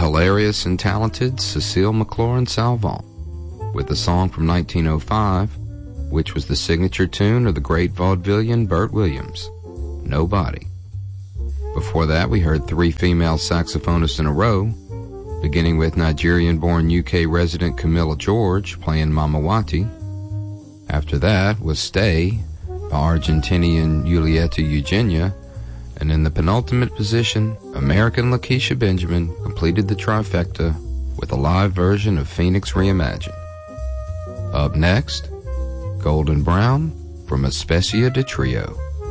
hilarious and talented Cecile McLaurin-Salvant with a song from 1905, which was the signature tune of the great vaudevillian Bert Williams, Nobody. Before that, we heard three female saxophonists in a row, beginning with Nigerian-born UK resident Camilla George playing Mamawati. After that was Stay by Argentinian Julieta Eugenia, and in the penultimate position, American Lakeisha Benjamin completed the trifecta with a live version of Phoenix Reimagined. Up next, Golden Brown from Especia de Trio.